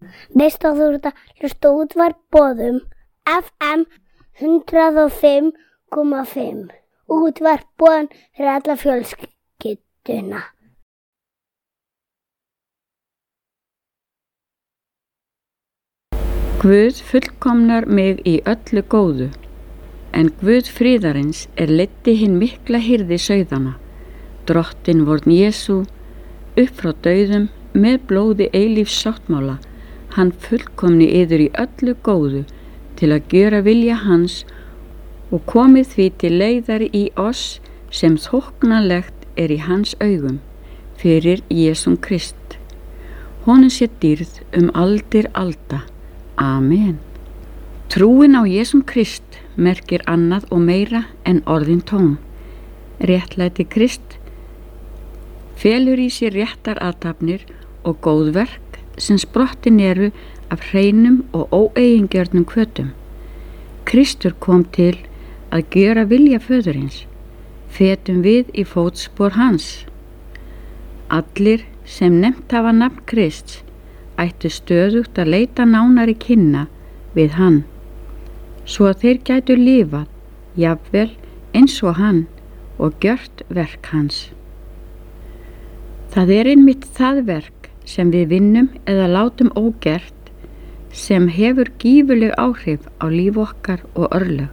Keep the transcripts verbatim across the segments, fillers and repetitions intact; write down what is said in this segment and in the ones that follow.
Veist að þú ert að hlusta á Útvarp Boðum F M hundrað og fimm komma fimm. Útvarp Boðum fyrir alla fjölskylduna. Guð fullkomnar mig í öllu góðu, en Guð friðarins er leiddi hinn mikla hirði sauðana, Drottinn vorn Jesú, upp frá dauðum með blóði eilífs sáttmála, hann fullkomni yður í öllu góðu til að gjöra vilja hans og komið því til leiðar í oss sem þóknanlegt er í hans augum fyrir Jesum Krist. Honum sé dýrð um aldir alda. Amen. Trúin á Jesum Krist merkir annað og meira en orðin tóm. Réttlæti Krist felur í sér réttar athafnir og góð verk sem sprottin eru af hreinum og óeigingjörnum hvötum. Kristur kom til að gjöra vilja föðurins. Fetum við í fótspor hans. Allir sem nefnt hafa nafn Krists ættu stöðugt að leita nánari kynna við hann, svo að þeir gætu lifað, jafnvel eins og hann og gjört verk hans. Það er einmitt það verk sem við vinnum eða látum ógert sem hefur gífurleg áhrif á líf okkar og örlög.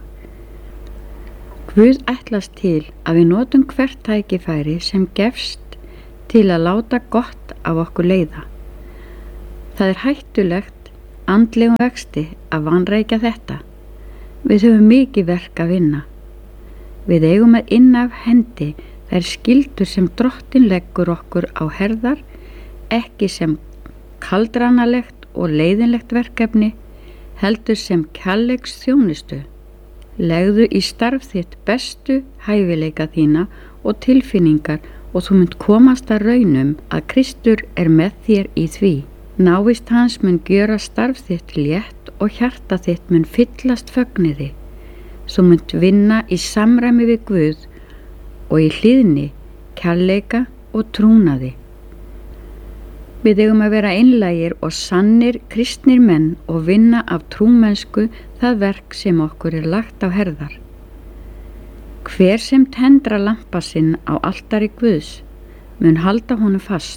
Guð ætlast til að við notum hvert tækifæri sem gefst til að láta gott af okkur leiða. Það er hættulegt andlegum vexti að vanrækja þetta. Við höfum mikið verk að vinna. Við eigum að inna af hendi þær skyldur sem Drottinn leggur okkur á herðar, ekki sem kaldranalegt og leiðinlegt verkefni, heldur sem kærleiks þjónustu. Legðu í starf þitt bestu hæfileika þína og tilfinningar og þú munt komast að raunum að Kristur er með þér í því. Návist hans mun gjöra starf þitt létt og hjarta þitt mun fyllast fögnuði. Þú munt vinna í samræmi við Guð og í hlýðni, kærleika og trúnaði. Við eigum að vera einlægir og sannir kristnir menn og vinna af trúmennsku það verk sem okkur er lagt á herðar. Hver sem tendra lampa sinn á altari Guðs mun halda honum fast.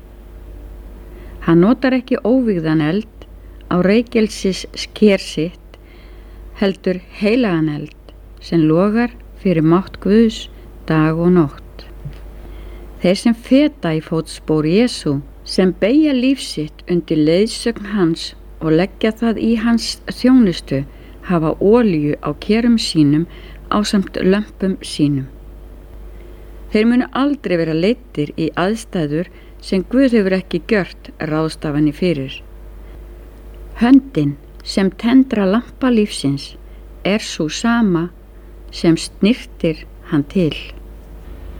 Hann notar ekki óvígðan eld á reykelsis sker sitt, heldur heilagan eld sem logar fyrir mátt Guðs dag og nótt. Þeir sem feta í fótspor Jesú, sem beygja líf sitt undir leiðsögn hans og leggja það í hans þjónustu, hafa olíu á kerum sínum ásamt lömpum sínum. Þeir munu aldrei vera leiddir í aðstæður sem Guð hefur ekki gjört ráðstafanir fyrir. Höndin sem tendra lampa lífsins er sú sama sem snyrtir hann til.